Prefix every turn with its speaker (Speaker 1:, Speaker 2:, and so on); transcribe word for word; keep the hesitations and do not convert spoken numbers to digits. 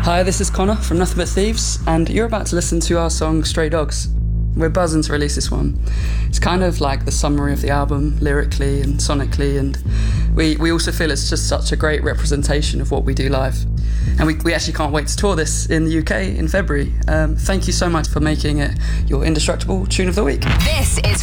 Speaker 1: Hi, this is Connor from Nothing But Thieves, and you're about to listen to our song Stray Dogs. We're buzzing to release this one. It's kind of like the summary of the album, lyrically and sonically, and we, we also feel it's just such a great representation of what we do live. And we, we actually can't wait to tour this in the U K in February. Um, thank you so much for making it your indestructible tune of the week.
Speaker 2: This is